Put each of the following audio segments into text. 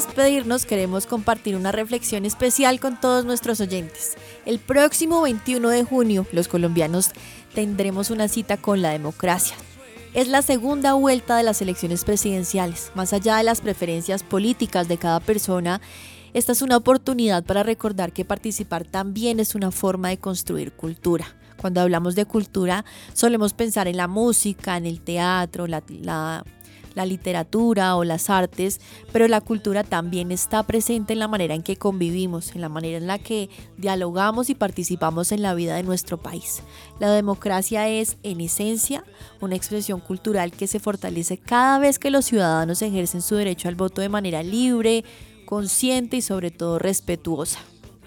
despedirnos, queremos compartir una reflexión especial con todos nuestros oyentes. El próximo 21 de junio, los colombianos tendremos una cita con la democracia. Es la segunda vuelta de las elecciones presidenciales. Más allá de las preferencias políticas de cada persona, esta es una oportunidad para recordar que participar también es una forma de construir cultura. Cuando hablamos de cultura, solemos pensar en la música, en el teatro, la literatura o las artes, pero la cultura también está presente en la manera en que convivimos, en la manera en la que dialogamos y participamos en la vida de nuestro país. La democracia es, en esencia, una expresión cultural que se fortalece cada vez que los ciudadanos ejercen su derecho al voto de manera libre, consciente y sobre todo respetuosa.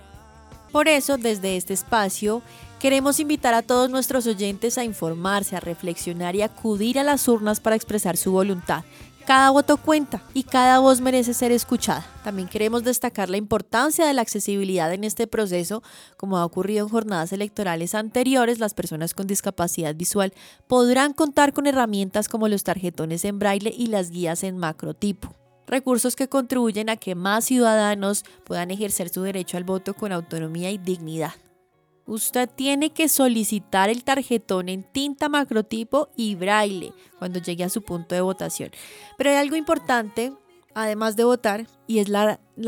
Por eso, desde este espacio, queremos invitar a todos nuestros oyentes a informarse, a reflexionar y acudir a las urnas para expresar su voluntad. Cada voto cuenta y cada voz merece ser escuchada. También queremos destacar la importancia de la accesibilidad en este proceso. Como ha ocurrido en jornadas electorales anteriores, las personas con discapacidad visual podrán contar con herramientas como los tarjetones en braille y las guías en macrotipo. Recursos que contribuyen a que más ciudadanos puedan ejercer su derecho al voto con autonomía y dignidad. Usted tiene que solicitar el tarjetón en tinta macrotipo y braille cuando llegue a su punto de votación. Pero hay algo importante, además de votar, y es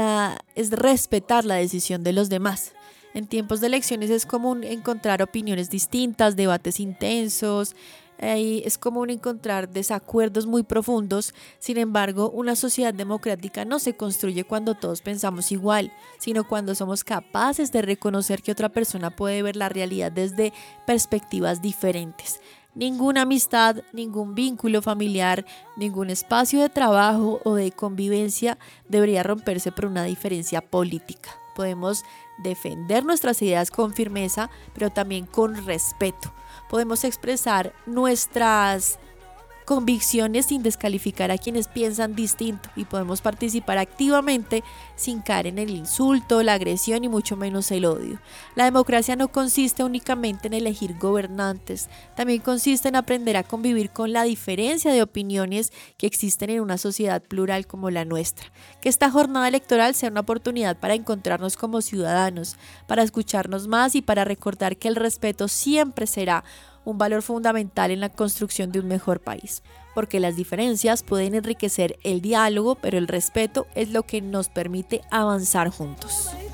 es respetar la decisión de los demás. En tiempos de elecciones es común encontrar opiniones distintas, debates intensos. Es común encontrar desacuerdos muy profundos. Sin embargo, una sociedad democrática no se construye cuando todos pensamos igual, sino cuando somos capaces de reconocer que otra persona puede ver la realidad desde perspectivas diferentes. Ninguna amistad, ningún vínculo familiar, ningún espacio de trabajo o de convivencia debería romperse por una diferencia política. Podemos defender nuestras ideas con firmeza, pero también con respeto. Podemos expresar nuestras convicciones sin descalificar a quienes piensan distinto y podemos participar activamente sin caer en el insulto, la agresión y mucho menos el odio. La democracia no consiste únicamente en elegir gobernantes, también consiste en aprender a convivir con la diferencia de opiniones que existen en una sociedad plural como la nuestra. Que esta jornada electoral sea una oportunidad para encontrarnos como ciudadanos, para escucharnos más y para recordar que el respeto siempre será un valor fundamental en la construcción de un mejor país, porque las diferencias pueden enriquecer el diálogo, pero el respeto es lo que nos permite avanzar juntos.